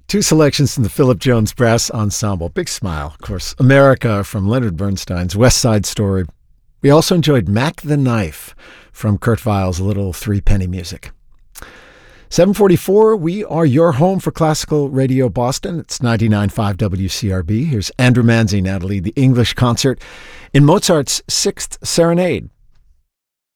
Two selections from the Philip Jones Brass Ensemble. Big Smile, of course. America from Leonard Bernstein's West Side Story. We also enjoyed Mac the Knife from Kurt Weill's Little Three-Penny Music. 744, we are your home for classical radio Boston. It's 99.5 WCRB. Here's Andrew Manzi now to lead the English concert in Mozart's Sixth Serenade.